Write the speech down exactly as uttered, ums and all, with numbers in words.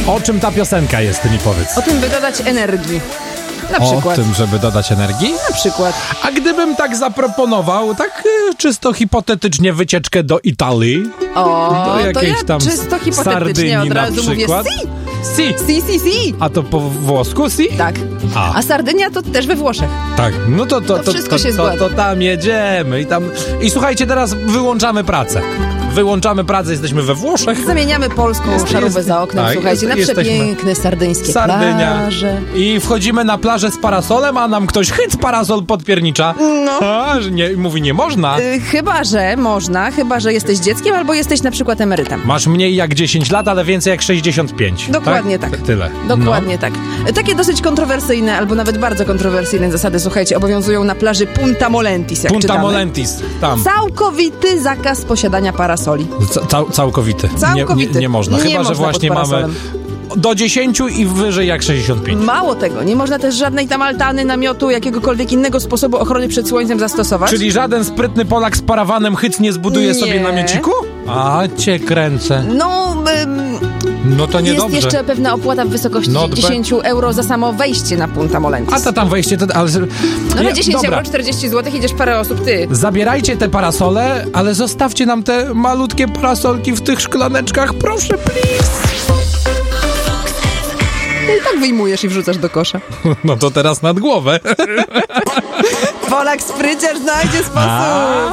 O czym ta piosenka jest, ty mi powiedz? O tym, by dodać energii. Na przykład. O tym, żeby dodać energii? Na przykład. A gdybym tak zaproponował, tak y, czysto hipotetycznie wycieczkę do Italii, O, do to jakiejś ja tam czysto hipotetycznie Sardynii od razu na mówię przykład. si, Si. si, si, si. A to po włosku si? Tak. A. A Sardynia to też we Włoszech. Tak, no to, to, To to, wszystko to, się to, zgadza. to tam jedziemy i tam... I słuchajcie, teraz wyłączamy pracę. Wyłączamy pracę, jesteśmy we Włoszech. Zamieniamy polską Jest- szarówę jest- za oknem, tak, słuchajcie, jest- na jesteśmy. przepiękne sardyńskie Sardynia. plaże. I wchodzimy na plażę z parasolem, a nam ktoś chyc parasol podpiernicza. No. A, że nie, mówi, nie można. Y, chyba, że można, chyba, że jesteś dzieckiem albo jesteś na przykład emerytem. Masz mniej jak dziesięć lat, ale więcej jak sześćdziesiąt pięć. Dokładnie tak. tak. Tyle. Dokładnie tak. Takie dosyć kontrowersyjne, albo nawet bardzo kontrowersyjne zasady, słuchajcie, obowiązują na plaży Punta Molentis, jak Punta czytamy. Molentis, tam. Całkowity zakaz posiadania parasoli. Ca- cał, całkowity. Całkowity. Nie, nie, nie można. Nie Chyba, można że właśnie pod mamy parasolem. do dziesięciu i wyżej jak sześćdziesiąt pięć. Mało tego, nie można też żadnej tam altany, namiotu, jakiegokolwiek innego sposobu ochrony przed słońcem zastosować. Czyli żaden sprytny Polak z parawanem hyc nie zbuduje Nie. sobie namiociku? A, cię kręcę. No, ym, No to jest niedobrze. jeszcze pewna opłata w wysokości Not bad. dziesięć euro za samo wejście na Punta Molentis. A to tam wejście, to... Ale... No na Nie, dziesięć dobra. euro, czterdzieści złotych, idziesz parę osób, ty. Zabierajcie te parasole, ale zostawcie nam te malutkie parasolki w tych szklaneczkach, proszę, please. No i tak wyjmujesz i wrzucasz do kosza. No to teraz nad głowę. Polak spryciarz znajdzie sposób. A.